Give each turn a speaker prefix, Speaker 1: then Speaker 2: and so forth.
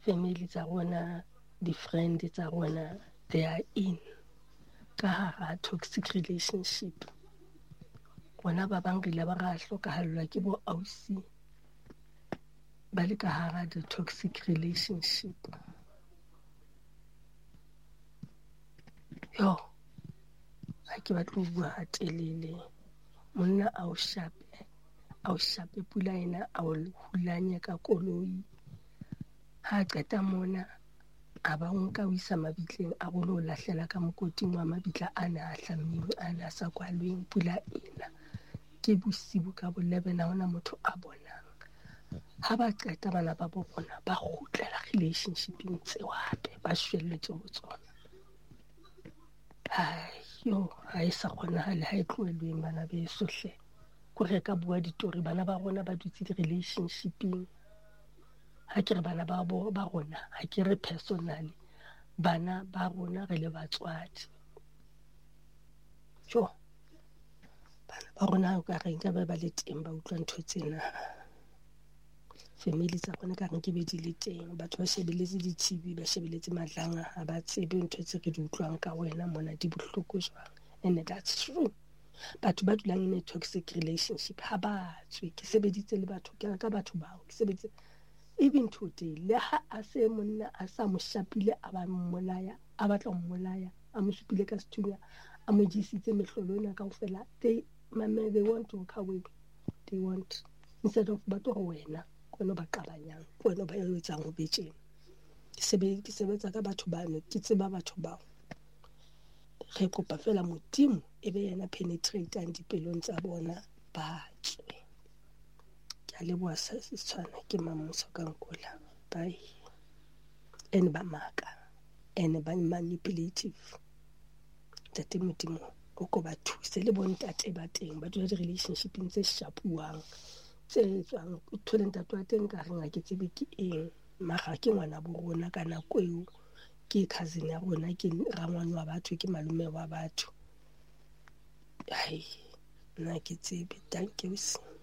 Speaker 1: family tsa rona, di-friend tsa rona, they are in ka hara toxic relationship. Rona ba bang re ile ba ra hlokahallwa ke bo ausi ba le ka hara the toxic relationship. Yo, ha ke batla ho bua ha telele, monna a o shape pula ena a o hulanya ka koloi. Ha qeta mona a ba nka o isa mabitleng a go lo lahlela ka mokoting wa mabitla ana a hlammeng, ana a sa kwalweng. Pula ena ke bosibu ka bo 11, ha hona motho a bonang. Ha ba qeta bana ba bo bona ba kgutlela relationshipeng tseo hape ba shwelletse ho tsona. Yo, ha e sa kgonahale, ha e tlohelweng bana beso hle. Ko re ka bua ditori, bana ba rona ba dutse di-relationshipeng. Ha ke re bana ba rona, ha ke re personally, bana ba rona re le batswadi. Jo, bana ba rona o ka re nka ba le teng ba utlwa ntho tsena. Family tsa rona ka re ke be di le teng. Batho ba shebeletse di-TV, ba shebeletse madlanga, ha ba tsebe ntho tse re di utlwang ka wena mona di bohloko jwang. And that's true. Batho ba dulang in a toxic relationship ha ba tswe. Ke sebeditse le batho, ke ka batho bao ke sebeditse even today. Le ha a se monna a sa mo shapile, a ba mmolaya, a batla ho mmolaya, a mo supile ka sethunya, a mo jesitse mehlolo ena kaofela. They want to walk away. They want, instead of ba tlo wena kweno ba qabanyang, kweno ba etsang ho betjeng. Ke sebetsa ka batho bano, ke tseba batho bao. Re kopa fela Modimo e be yena penetrateang dipelong tsa bona ba tswe. Ke a leboha sa Setswana, ke Mamosa ka Nkola. Bye. And ba maka, and ba manipulative. Tate Modimo o ko ba thuse, le bontate ba teng ba dula di-relationshipeng tse shapuwang, tse etswang o thole ntate wa teng ka reng ha ke tsebe ke eng, mara ke ngwana bo rona ka nako eo, ke cousin ya rona, ke rangwane wa batho, ke malume wa batho. Nna ke tsebe. Thank you.